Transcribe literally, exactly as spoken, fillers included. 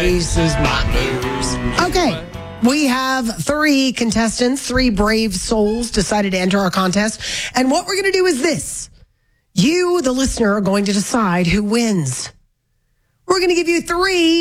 faces might lose. Okay. We have three contestants, three brave souls decided to enter our contest. And what we're going to do is this. You, the listener, are going to decide who wins. We're going to give you three